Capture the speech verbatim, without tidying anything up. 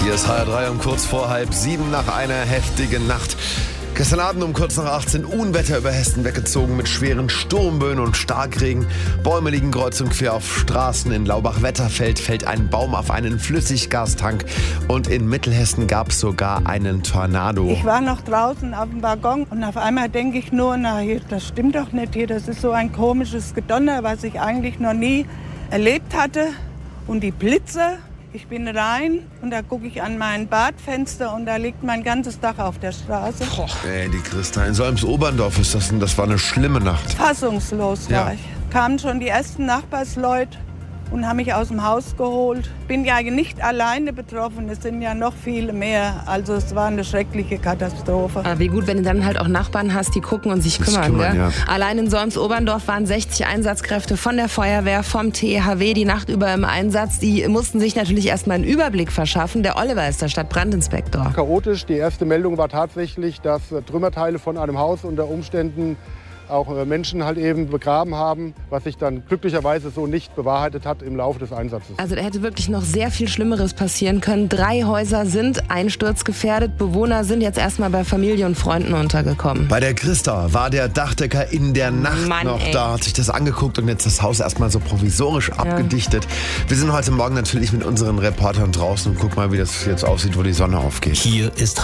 Hier ist H R drei um kurz vor halb sieben nach einer heftigen Nacht. Gestern Abend um kurz nach achtzehn Unwetter über Hessen weggezogen mit schweren Sturmböen und Starkregen. Bäume liegen kreuz und quer auf Straßen. In Laubach-Wetterfeld fällt ein Baum auf einen Flüssiggastank. Und in Mittelhessen gab es sogar einen Tornado. Ich war noch draußen auf dem Waggon und auf einmal denke ich nur, na, hier, das stimmt doch nicht hier. Das ist so ein komisches Gedonner, was ich eigentlich noch nie erlebt hatte. Und die Blitze. Ich bin rein und da gucke ich an mein Badfenster und da liegt mein ganzes Dach auf der Straße. Boah, ey, die Christa, in Solms-Oberndorf ist das, das war eine schlimme Nacht. Fassungslos war Ja. ich. Kamen schon die ersten Nachbarsleute und haben mich aus dem Haus geholt. Bin ja nicht alleine betroffen, es sind ja noch viele mehr. Also es war eine schreckliche Katastrophe. Aber wie gut, wenn du dann halt auch Nachbarn hast, die gucken und sich Sich kümmern. kümmern, gell? ja. Allein in Solms-Oberndorf waren sechzig Einsatzkräfte von der Feuerwehr, vom T H W die Nacht über im Einsatz. Die mussten sich natürlich erstmal einen Überblick verschaffen. Der Oliver ist der Stadtbrandinspektor. Chaotisch. Die erste Meldung war tatsächlich, dass äh, Trümmerteile von einem Haus unter Umständen auch äh, Menschen halt eben begraben haben, was sich dann glücklicherweise so nicht bewahrheitet hat im Laufe des Einsatzes. Also da hätte wirklich noch sehr viel Schlimmeres passieren können. Drei Häuser sind einsturzgefährdet. Bewohner sind jetzt erstmal bei Familie und Freunden untergekommen. Bei der Christa war der Dachdecker in der Nacht Mann, noch ey. da, hat sich das angeguckt und jetzt das Haus erstmal so provisorisch abgedichtet. Wir sind heute Morgen natürlich mit unseren Reportern draußen und guck mal, wie das jetzt aussieht, wo die Sonne aufgeht. Hier ist